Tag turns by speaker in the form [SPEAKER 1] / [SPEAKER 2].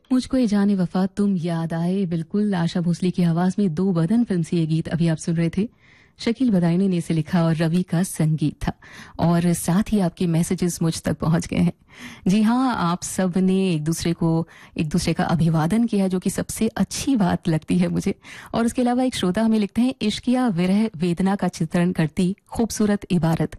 [SPEAKER 1] मुझको ये जाने वफा तुम याद आए, बिल्कुल आशा भोसले की आवाज में दो बदन फिल्म से ये गीत अभी आप सुन रहे थे। शकील बदायूनी ने इसे लिखा और रवि का संगीत था। और साथ ही आपके मैसेजेस मुझ तक पहुंच गए हैं। जी हाँ, आप सब ने एक दूसरे का अभिवादन किया, जो कि सबसे अच्छी बात लगती है मुझे। और उसके अलावा एक श्रोता हमें लिखते हैं, इश्किया विरह वेदना का चित्रण करती खूबसूरत इबारत,